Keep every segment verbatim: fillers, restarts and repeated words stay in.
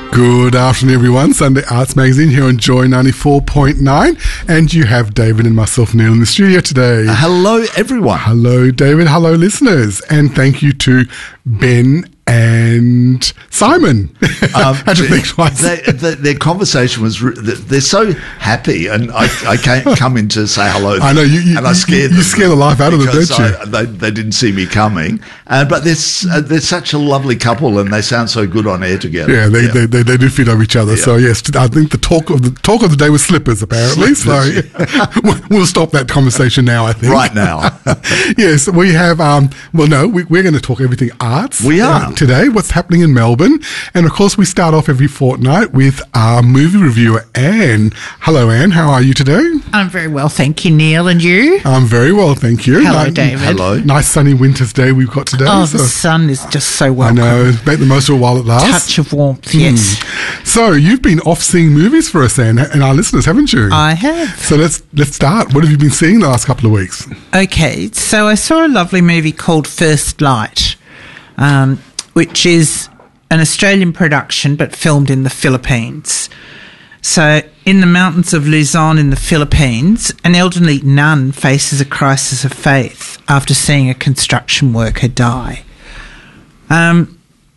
Good afternoon, everyone. Sunday Arts Magazine here on Joy ninety-four point nine. And you have David and myself, Neil, in the studio today. Uh, hello, everyone. Hello, David. Hello, listeners. And thank you to Ben and Simon. Um, Had to think twice. They, they, their conversation was, re- they're so happy, and I, I can't come in to say hello. I know, you, you, and I scared you, them. You scare the life out of them, don't you? I, they, they didn't see me coming. Uh, but they're, s- uh, they're such a lovely couple, and they sound so good on air together. Yeah, they, yeah. They, they, they do fit over each other. Yeah. So, yes, I think the talk of the talk of the day was slippers, apparently. Slippers. So, we'll stop that conversation now, I think. Right now. Yes, we have, um, well, no, we, we're going to talk everything arts. We are. Uh, today, what's happening in Melbourne. And, of course, we start off every fortnight with our movie reviewer, Anne. Hello, Anne. How are you today? I'm very well, thank you, Neil. And you? I'm very well, thank you. Hello, Ni- David. Hello. Nice sunny winter's day we've got today. Oh, so- the sun is just so I welcome. know. Make the most of it while it lasts. Touch of warmth, yes. So, you've been off seeing movies for us, Anne, and our listeners, haven't you? I have. So let's let's start. What have you been seeing the last couple of weeks? Okay, so I saw a lovely movie called First Light, um, which is an Australian production but filmed in the Philippines. So, in the mountains of Luzon in the Philippines, an elderly nun faces a crisis of faith after seeing a construction worker die. Um,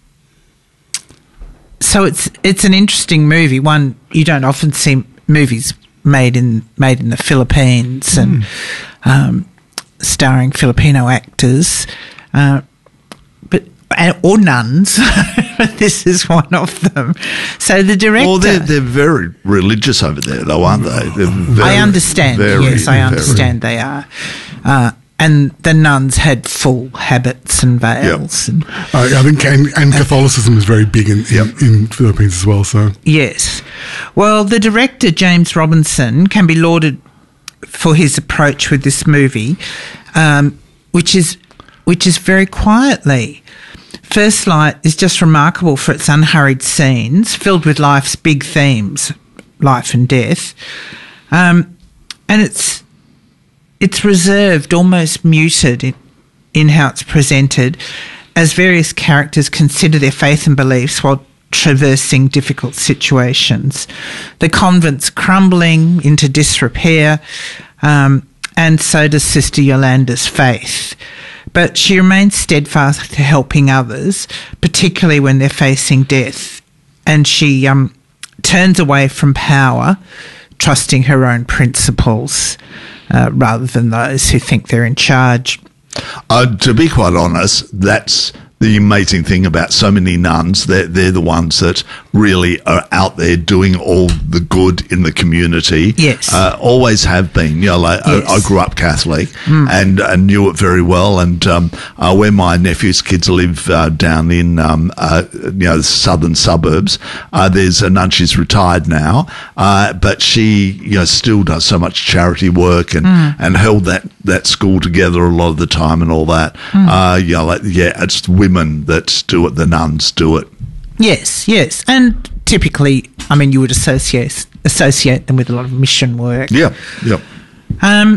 so it's it's an interesting movie. One, you don't often see movies made in made in the Philippines and um, starring Filipino actors, uh, but uh, or nuns. This is one of them. So the director. Well, they're, they're very religious over there, though, aren't they? They're very, I understand. very, yes, I very- understand they are. Uh, and the nuns had full habits and veils. And, Uh, I think and, and Catholicism is very big in, in, Yep. in Philippines as well. So yes. Well, the director, James Robinson, can be lauded for his approach with this movie, um, which is which is very quietly. First Light is just remarkable for its unhurried scenes, filled with life's big themes, life and death. Um, and it's it's reserved, almost muted in, in how it's presented, as various characters consider their faith and beliefs while traversing difficult situations. The convent's crumbling into disrepair, um, and so does Sister Yolanda's faith. But she remains steadfast to helping others, particularly when they're facing death. And she um, turns away from power, trusting her own principles, uh, rather than those who think they're in charge. Uh, to be quite honest, that's the amazing thing about so many nuns. They're, they're the ones that really are out there doing all the good in the community. Yes. Uh, always have been. You know, like Yes. I, I grew up Catholic and, and knew it very well. And um, uh, where my nephew's kids live uh, down in um, uh, you know the southern suburbs, uh, there's a nun. She's retired now, uh, but she you know still does so much charity work and, and held that, that school together a lot of the time and all that. Uh, you know, like, yeah, it's women that do it. The nuns do it. Yes, yes. And typically, I mean, you would associate associate them with a lot of mission work. Yeah, yeah. Um.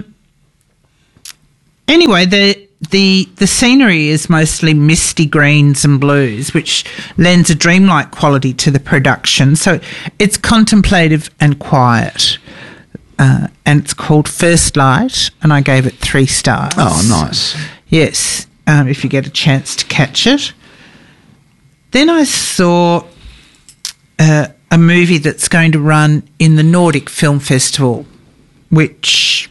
Anyway, the the the scenery is mostly misty greens and blues, which lends a dreamlike quality to the production. So it's contemplative and quiet. Uh, and it's called First Light, and I gave it three stars. Oh, nice. Yes, um, if you get a chance to catch it. Then I saw uh, a movie that's going to run in the Nordic Film Festival, which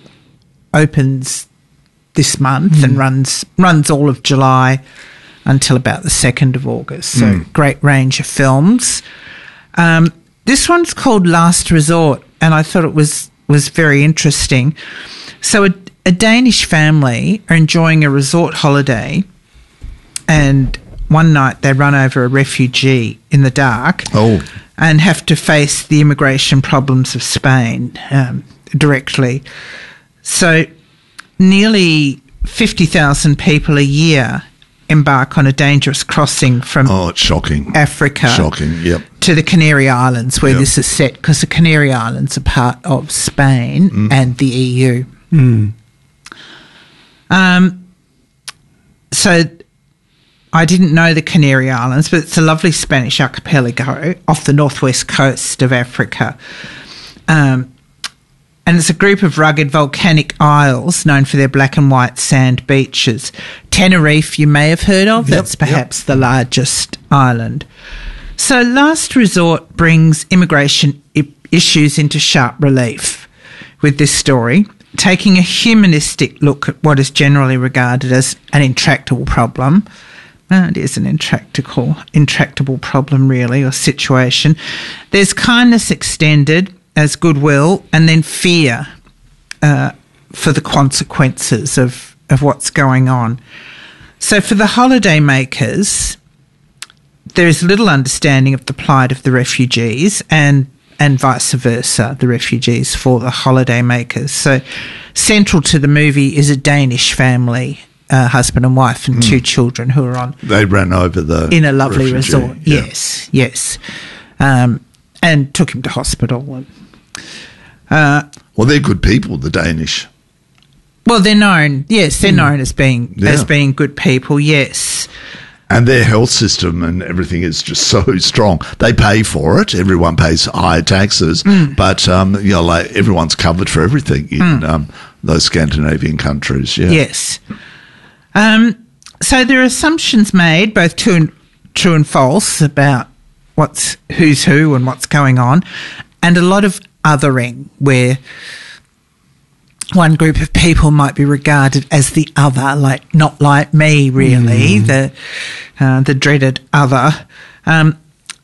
opens this month mm. and runs runs all of July until about the second of August. So mm. great range of films. Um, this one's called Last Resort, and I thought it was, was very interesting. So a, a Danish family are enjoying a resort holiday, and one night they run over a refugee in the dark Oh. and have to face the immigration problems of Spain um, directly. So nearly fifty thousand people a year embark on a dangerous crossing from Oh, it's shocking. Africa Shocking, yep. to the Canary Islands, where Yep. this is set, because the Canary Islands are part of Spain Mm. and the E U. Mm. Um, so I didn't know the Canary Islands, but it's a lovely Spanish archipelago off the northwest coast of Africa. Um, and it's a group of rugged volcanic isles known for their black and white sand beaches. Tenerife, you may have heard of. Yep, That's perhaps yep. the largest island. So Last Resort brings immigration I- issues into sharp relief with this story, taking a humanistic look at what is generally regarded as an intractable problem. Well, it is an intractable, intractable problem, really, or situation. There's kindness extended as goodwill, and then fear uh, for the consequences of, of what's going on. So for the holidaymakers, there is little understanding of the plight of the refugees, and and vice versa, the refugees for the holidaymakers. So central to the movie is a Danish family, uh, husband and wife and mm. two children who are on... They ran over the... In a lovely refugee, resort. yeah. Yes, yes. Um, and took him to hospital. And, uh, well, they're good people, the Danish. Well, they're known, yes, they're mm. known as being yeah. as being good people, yes. And their health system and everything is just so strong. They pay for it. Everyone pays higher taxes, mm. but um, you know, like everyone's covered for everything in mm. um, those Scandinavian countries. Yeah. Yes. Um, so there are assumptions made, both true and, true and false, about what's who's who and what's going on, and a lot of othering, where one group of people might be regarded as the other, like not like me, really, mm. the uh, the dreaded other, um,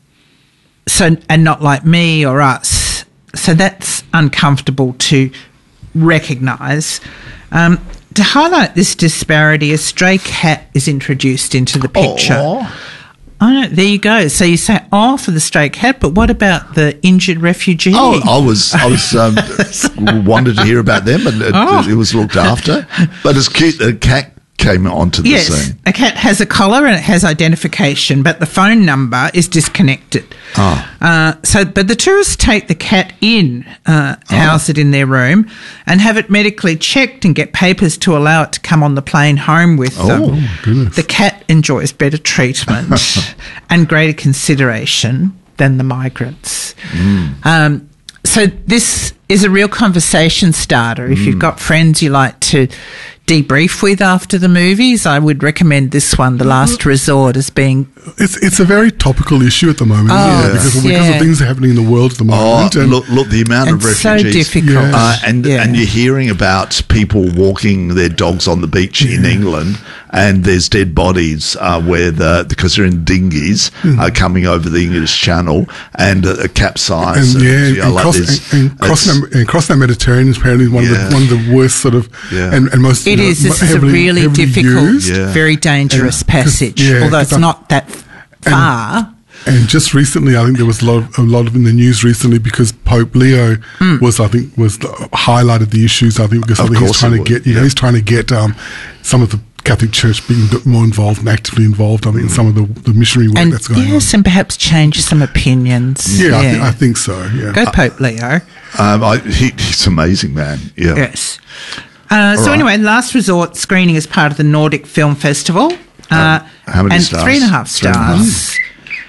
so and not like me or us. So that's uncomfortable to recognise. Um, to highlight this disparity, a stray cat is introduced into the picture. Aww. Oh, no, there you go. So you say, oh, for the stray cat, but what about the injured refugee? Oh, I was, I was um, wanted to hear about them, and it, oh. it was looked after. But it's cute. A cat came onto the yes, scene. A cat has a collar and it has identification, but the phone number is disconnected. Oh. Uh, so, but the tourists take the cat in, uh, house oh. it in their room, and have it medically checked and get papers to allow it to come on the plane home with oh, them. Oh, my goodness. The cat enjoys better treatment and greater consideration than the migrants. Mm. Um, so this is a real conversation starter. If mm. you've got friends you like to debrief with after the movies, I would recommend this one, The Last Resort, as being... It's it's a very topical issue at the moment, oh, isn't it? Because, yeah. because of things happening in the world at the moment. Oh, and look, look, the amount of it's refugees. so difficult. Yes. Uh, and, yeah. and you're hearing about people walking their dogs on the beach yeah. in England, and there's dead bodies uh, where the, because they're in dinghies mm. uh, coming over the English Channel and uh, capsize. And, and, yeah, you know, and, like cross, and, and, crossing that, and crossing that Mediterranean is apparently one, yeah. of the, one of the worst sort of, yeah. and, and most It you know, is. This is a heavily, really heavily difficult, Yeah. very dangerous And- passage, yeah, although it's I'm- not that far. And just recently, I think there was a lot, of, a lot of in the news recently because Pope Leo Mm. was, I think, was the, highlighted the issues. I think because I Of think he's course trying he to would, get, yeah, yeah. he's trying to get um, some of the Catholic Church being a bit more involved and actively involved. I think in some of the, the missionary work And that's going yes, on. and perhaps change some opinions. Yeah, I, th- I think so. Yeah. Go Pope Leo. Um, I, he, he's amazing, man. Yeah. Yes. Uh, so right. anyway, Last Resort screening as part of the Nordic Film Festival. Uh, Um, how many and stars? three and a half Three and a half. stars.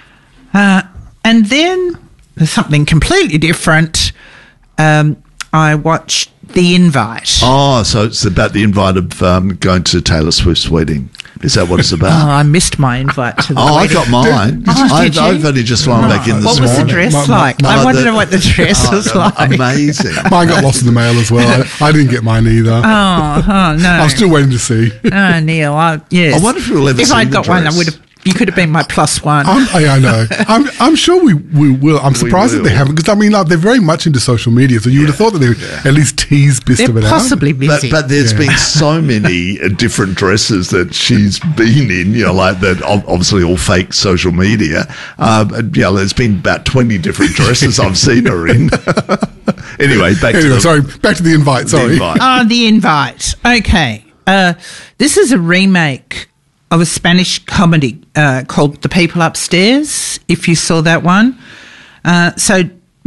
Uh, and then there's something completely different. Um, I watched The Invite. Oh, so it's about the invite of um, going to Taylor Swift's wedding. Is that what it's Oh, about? I missed my invite to the Oh, I wedding. got mine. Oh, I, did you? I've only just flown back in this What was the morning. dress My- my- like? my- I want to the- know what the dress Oh, was like. Amazing. Mine got lost in the mail as well. I, I didn't get mine either. Oh, oh no. I'm still waiting to see. Oh, Neil, I, yes. I wonder if you'll ever If see I'd the got one, I dress. would have. You could have been my plus one. I'm, I, I know. I'm, I'm sure we, we will. I'm surprised that they will. haven't, because I mean, like, they're very much into social media, so you would have thought that they would at least tease bits They're of it possibly out. But, busy. but there's Yeah. been so many uh, different dresses that she's been in, you know, like that, ob- obviously all fake social media. Um, and, you know, there's been about twenty different dresses I've seen her in. Anyway, back to Anyway, the, sorry, back to the invite. the Sorry. invite. Oh, The Invite. Okay. Uh, this is a remake of a Spanish comedy uh, called The People Upstairs, if you saw that one. Uh, so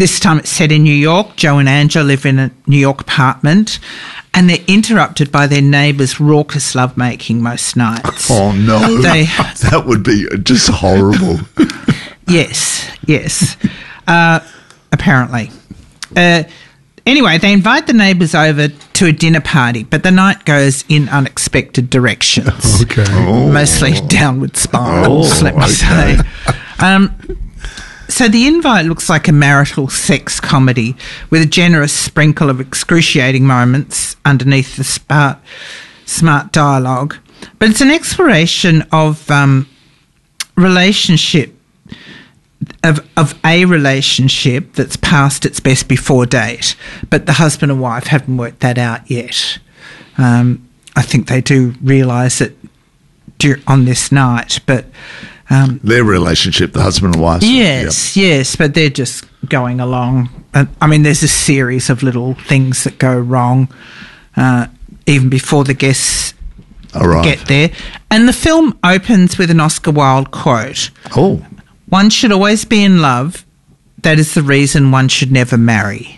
this time it's set in New York. Joe and Angela live in a New York apartment, and they're interrupted by their neighbours' raucous lovemaking most nights. Oh, no. They- that would be just horrible. Yes, yes. Uh, apparently. Uh, anyway, they invite the neighbours over to a dinner party, but the night goes in unexpected directions. Okay. Mostly downward spirals, Oh, let me okay. say. Um, so the invite looks like a marital sex comedy with a generous sprinkle of excruciating moments underneath the smart, smart dialogue. But it's an exploration of um, relationship, of, of a relationship that's past its best before date, but the husband and wife haven't worked that out yet. Um, I think they do realise it dur- on this night, but... Um, Their relationship, the husband and wife. Yes, yes, but they're just going along. And, I mean, there's a series of little things that go wrong uh, even before the guests All right. get there. And the film opens with an Oscar Wilde quote. Oh. One should always be in love. That is the reason one should never marry.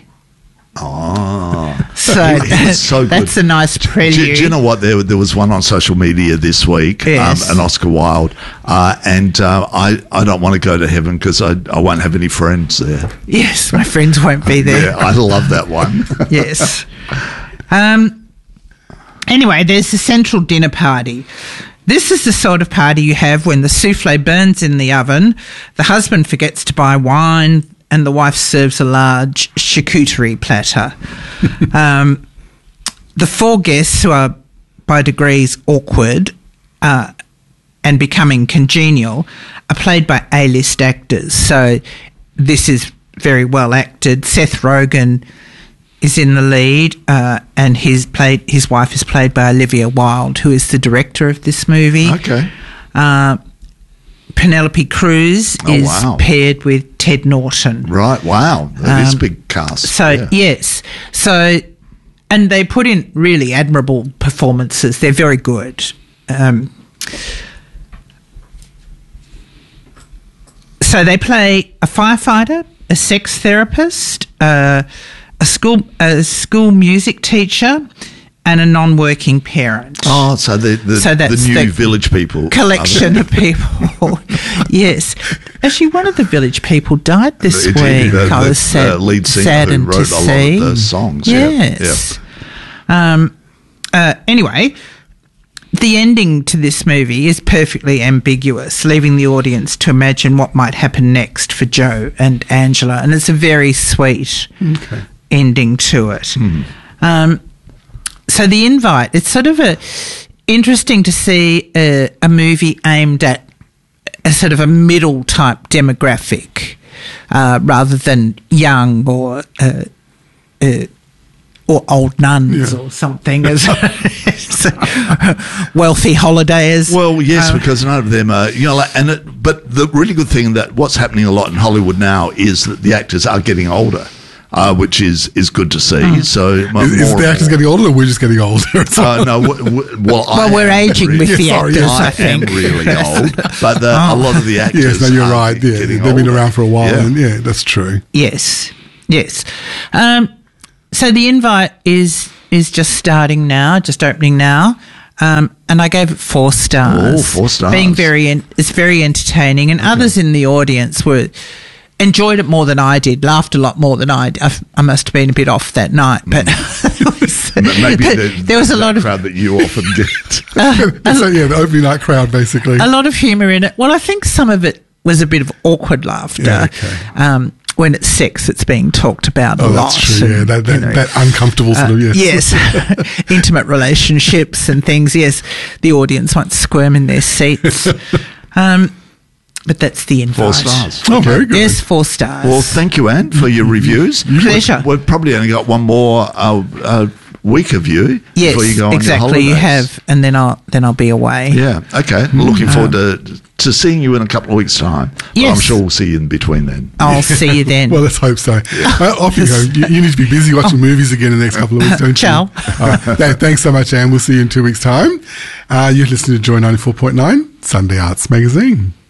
Oh. So, It's so good. that's a nice Do, prelude. do you know what? There, there was one on social media this week, Yes. um, an Oscar Wilde, uh, and uh, I, I don't want to go to heaven because I, I won't have any friends there. Yes, my friends won't be there. Yeah, I love that one. Yes. Um, anyway, there's the central dinner party. This is the sort of party you have when the souffle burns in the oven, the husband forgets to buy wine, and the wife serves a large charcuterie platter. um, the four guests, who are by degrees awkward uh, and becoming congenial, are played by A-list actors. So this is very well acted. Seth Rogen is in the lead, uh, and his played his wife is played by Olivia Wilde, who is the director of this movie. Okay. Uh, Penelope Cruz Oh, is wow. paired with Ted Norton. Right. Wow. That is a Um, big cast. So yeah. yes, so and they put in really admirable performances. They're very good. Um, so they play a firefighter, a sex therapist, uh, a school a school music teacher, and a non-working parent. Oh, so the the, So that's the new the village people Collection of people. Yes. Actually, one of the village people died this It- week. the- I the, was sad, uh, lead singer saddened who wrote to a lot see. of the songs. Yeah, Yes. Um, uh, anyway, the ending to this movie is perfectly ambiguous, leaving the audience to imagine what might happen next for Joe and Angela. And it's a very sweet Okay. ending to it. Hmm. Um, so the invite, it's sort of a interesting to see a, a movie aimed at a sort of a middle type demographic uh, rather than young or uh, uh, or old nuns Yeah. or something as wealthy holidayers. Well, yes, Um, because none of them are, you know, like, and it, but the really good thing that what's happening a lot in Hollywood now is that the actors are getting older, uh, which is, is good to see. Hmm. So mo- Is, is more the and actors more- getting older or we're just getting older? Uh, no, w- w- well, I Well, we're am aging really, with the Yeah, sorry, actors, yes. I I am think. really old, but the, a lot of the actors. Yes, no, you're are right. Yeah, getting they've been older. around for a while, Yeah. and yeah, that's true. Yes, yes. Um, so the invite is is just starting now, just opening now, um, and I gave it four stars. Oh, four stars. Being very, en- it's very entertaining, and others in the audience were enjoyed it more than I did, laughed a lot more than I did. I, I must have been a bit off that night, but it was- M- Maybe but the, there was a that lot of crowd that you often get. so yeah, the opening night crowd basically. a lot of humour in it. Well, I think some of it was a bit of awkward laughter. Yeah, okay. Um, when it's sex, it's being talked about Oh, a lot. that's true. Yeah, and, that that, you know, that uncomfortable sort uh, of yes. yes, intimate relationships and things. Yes, the audience won't squirm in their seats. um, but that's the invite. Four stars. Oh, very good. Yes, four stars. Well, thank you, Anne, for your reviews. Pleasure. We've, we've probably only got one more uh, uh, week of you yes, before you go on exactly. your You holidays. have, and then I'll then I'll be away. Yeah. Okay. Looking forward to to seeing you in a couple of weeks' time. But Yes. I'm sure we'll see you in between then. I'll see you then. Well, let's hope so. Uh, off you go. You, you need to be busy watching movies again in the next couple of weeks, don't you? Ciao. All right. Th- Thanks so much, Anne. We'll see you in two weeks' time. Uh, you're listening to Joy ninety-four point nine, Sunday Arts Magazine.